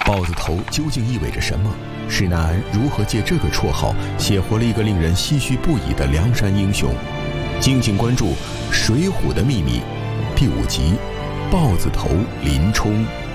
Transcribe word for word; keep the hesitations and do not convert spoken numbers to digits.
豹子头究竟意味着什么？施耐庵如何借这个绰号写活了一个令人唏嘘不已的梁山英雄？敬请关注《水浒的秘密》第五集《豹子头林冲》。